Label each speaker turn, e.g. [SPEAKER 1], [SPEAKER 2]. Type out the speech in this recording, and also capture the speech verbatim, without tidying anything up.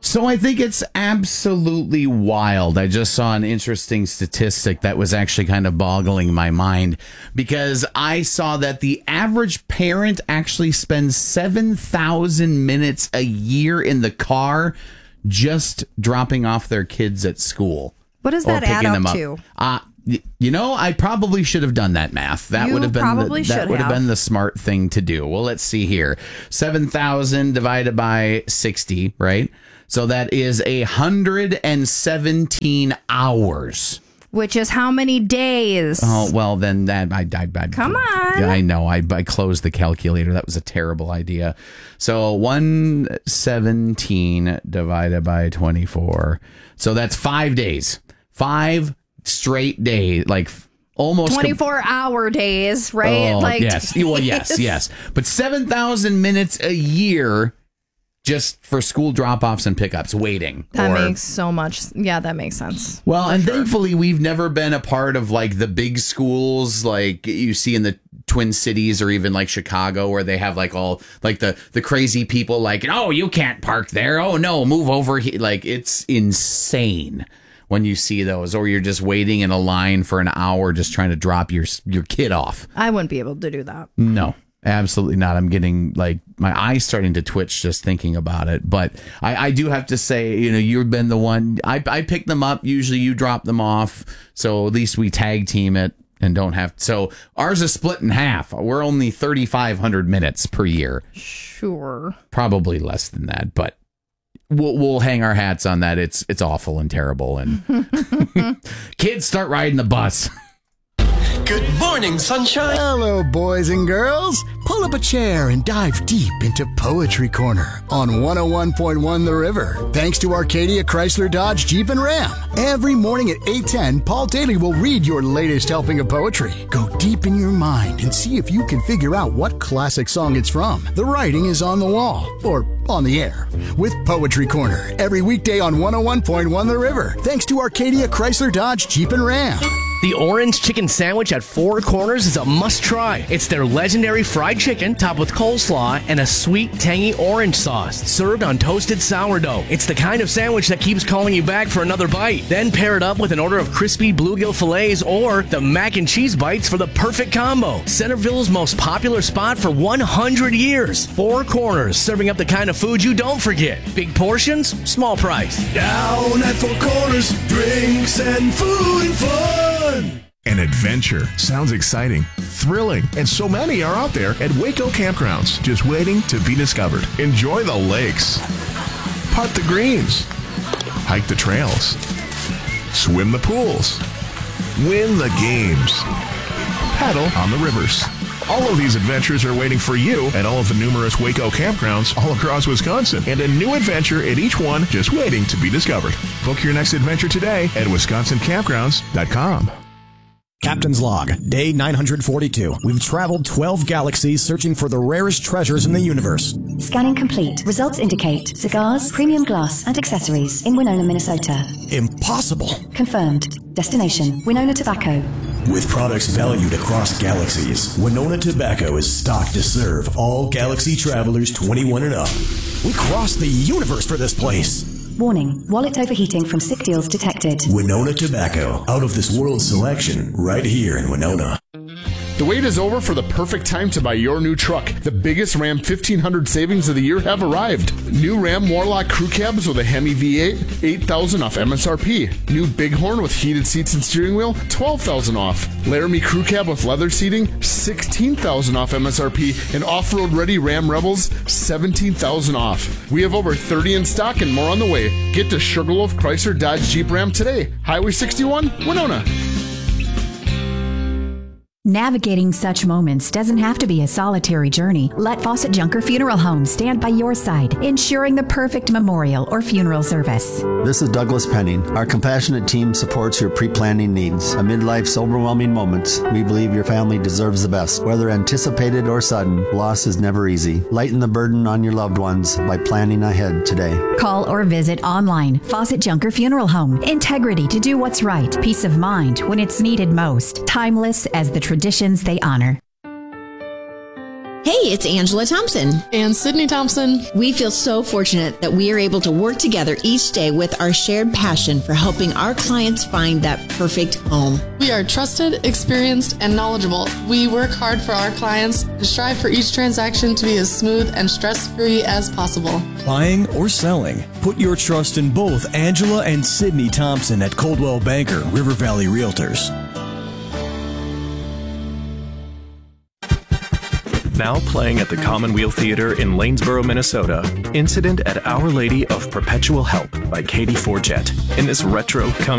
[SPEAKER 1] So I think it's absolutely wild. I just saw an interesting statistic that was actually kind of boggling my mind, because I saw that the average parent actually spends seven thousand minutes a year in the car just dropping off their kids at school.
[SPEAKER 2] What does that add up to?
[SPEAKER 1] Uh, you know, I probably should have done that math. That
[SPEAKER 2] you
[SPEAKER 1] would have been
[SPEAKER 2] probably
[SPEAKER 1] the, that
[SPEAKER 2] should
[SPEAKER 1] would have
[SPEAKER 2] have.
[SPEAKER 1] been the smart thing to do. Well, let's see here. seven thousand divided by sixty, right? So that is one hundred seventeen hours.
[SPEAKER 2] Which is how many days?
[SPEAKER 1] Oh, well, then that I died. I, I,
[SPEAKER 2] Come on.
[SPEAKER 1] I know. I, I closed the calculator. That was a terrible idea. So one hundred seventeen divided by twenty-four. So that's five days. Five straight days. Like almost
[SPEAKER 2] twenty-four com- hour days, right?
[SPEAKER 1] Oh,
[SPEAKER 2] like
[SPEAKER 1] yes. Well, yes, yes. But seven thousand minutes a year just for school drop-offs and pickups, waiting.
[SPEAKER 2] That
[SPEAKER 1] or,
[SPEAKER 2] makes so much. Yeah, that makes sense.
[SPEAKER 1] Well, and
[SPEAKER 2] sure.
[SPEAKER 1] thankfully, we've never been a part of like the big schools like you see in the Twin Cities or even like Chicago, where they have like all like the, the crazy people like, oh, you can't park there. Oh, no, move over here. Like, it's insane when you see those, or you're just waiting in a line for an hour just trying to drop your your kid off.
[SPEAKER 2] I wouldn't be able to do that.
[SPEAKER 1] No. Absolutely not. I'm getting like my eyes starting to twitch just thinking about it. But I, I do have to say, you know, you've been the one. I, I pick them up. Usually you drop them off. So at least we tag team it and don't have. So ours is split in half. We're only thirty-five hundred minutes per year.
[SPEAKER 2] Sure.
[SPEAKER 1] Probably less than that. But we'll, we'll hang our hats on that. It's, it's awful and terrible. And kids, start riding the bus.
[SPEAKER 3] Good morning, sunshine.
[SPEAKER 4] Hello, boys and girls. Pull up a chair and dive deep into Poetry Corner on one oh one point one The River. Thanks to Arcadia Chrysler Dodge Jeep and Ram. Every morning at eight ten, Paul Daly will read your latest helping of poetry. Go deep in your mind and see if you can figure out what classic song it's from. The writing is on the wall, or on the air, with Poetry Corner every weekday on one oh one point one The River. Thanks to Arcadia Chrysler Dodge Jeep and Ram.
[SPEAKER 5] The orange chicken sandwich at Four Corners is a must-try. It's their legendary fried chicken topped with coleslaw and a sweet, tangy orange sauce served on toasted sourdough. It's the kind of sandwich that keeps calling you back for another bite. Then pair it up with an order of crispy bluegill fillets or the mac and cheese bites for the perfect combo. Centerville's most popular spot for one hundred years. Four Corners, serving up the kind of food you don't forget. Big portions, small price.
[SPEAKER 6] Down at Four Corners, drinks and food and fun.
[SPEAKER 7] An adventure sounds exciting, thrilling, and so many are out there at Waco Campgrounds, just waiting to be discovered. Enjoy the lakes, putt the greens, hike the trails, swim the pools, win the games, paddle on the rivers. All of these adventures are waiting for you at all of the numerous Waco campgrounds all across Wisconsin, and a new adventure at each one just waiting to be discovered. Book your next adventure today at wisconsin campgrounds dot com.
[SPEAKER 8] Captain's Log, day nine hundred forty-two. We've traveled twelve galaxies searching for the rarest treasures in the universe.
[SPEAKER 9] Scanning complete. Results indicate cigars, premium glass, and accessories in Winona, Minnesota.
[SPEAKER 8] Impossible.
[SPEAKER 9] Confirmed. Destination, Winona Tobacco.
[SPEAKER 8] With products valued across galaxies, Winona Tobacco is stocked to serve all galaxy travelers twenty-one and up. We crossed the universe for this place.
[SPEAKER 9] Warning, wallet overheating from sick deals detected.
[SPEAKER 8] Winona Tobacco, out of this world selection, right here in Winona.
[SPEAKER 10] The wait is over for the perfect time to buy your new truck. The biggest Ram fifteen hundred savings of the year have arrived. New Ram Warlock crew cabs with a Hemi V eight, eight thousand dollars off M S R P. New Bighorn with heated seats and steering wheel, twelve thousand dollars off. Laramie crew cab with leather seating, sixteen thousand dollars off M S R P. And off-road ready Ram Rebels, seventeen thousand dollars off. We have over thirty in stock and more on the way. Get to Sugarloaf Chrysler Dodge Jeep Ram today. Highway sixty-one, Winona.
[SPEAKER 11] Navigating such moments doesn't have to be a solitary journey. Let Fawcett Junker Funeral Home stand by your side, ensuring the perfect memorial or funeral service.
[SPEAKER 12] This is Douglas Penning. Our compassionate team supports your pre-planning needs. Amid life's overwhelming moments, we believe your family deserves the best. Whether anticipated or sudden, loss is never easy. Lighten the burden on your loved ones by planning ahead today.
[SPEAKER 11] Call or visit online. Fawcett Junker Funeral Home. Integrity to do what's right. Peace of mind when it's needed most. Timeless as the traditions they honor.
[SPEAKER 13] Hey, it's Angela Thompson.
[SPEAKER 14] And Sydney Thompson.
[SPEAKER 13] We feel so fortunate that we are able to work together each day with our shared passion for helping our clients find that perfect home.
[SPEAKER 14] We are trusted, experienced, and knowledgeable. We work hard for our clients and strive for each transaction to be as smooth and stress-free as possible.
[SPEAKER 15] Buying or selling, put your trust in both Angela and Sydney Thompson at Coldwell Banker River Valley Realtors.
[SPEAKER 16] Now playing at the Commonweal Theater in Lanesboro, Minnesota, Incident at Our Lady of Perpetual Help by Katie Forget. In this retro comedy